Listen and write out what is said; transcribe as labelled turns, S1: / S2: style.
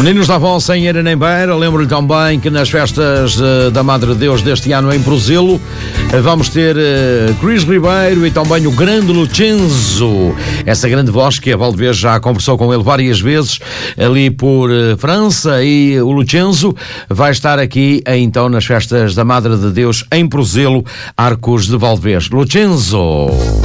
S1: Meninos da Avó sem Eira nem Beira, lembro-lhe também que nas festas da Madre de Deus deste ano em Prozelo vamos ter Cris Ribeiro e também o grande Lucenzo, essa grande voz que a Valdevez já conversou com ele várias vezes ali por França, e o Lucenzo vai estar aqui então nas festas da Madre de Deus em Prozelo, Arcos de Valdevez. Lucenzo!